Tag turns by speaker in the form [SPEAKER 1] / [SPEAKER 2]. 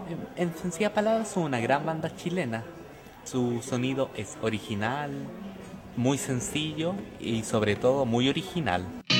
[SPEAKER 1] En sencillas palabras, son una gran banda chilena. Su sonido es original, muy sencillo y sobre todo muy original.